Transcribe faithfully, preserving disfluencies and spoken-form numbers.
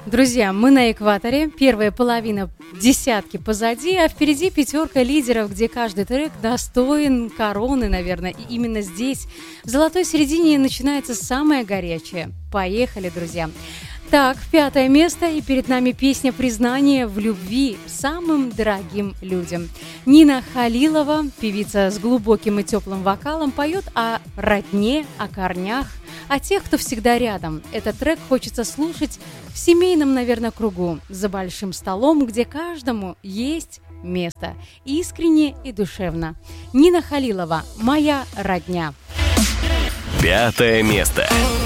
Друзья, мы на экваторе, первая половина десятки позади, а впереди пятерка лидеров, где каждый трек достоин короны, наверное. И именно здесь, в золотой середине, начинается самое горячее. Поехали, друзья! Так, пятое место, и перед нами песня признания в любви самым дорогим людям. Нина Халилова, певица с глубоким и теплым вокалом, поет о родне, о корнях, о тех, кто всегда рядом. Этот трек хочется слушать в семейном, наверное, кругу, за большим столом, где каждому есть место, искренне и душевно. Нина Халилова, «Моя родня». Пятое место.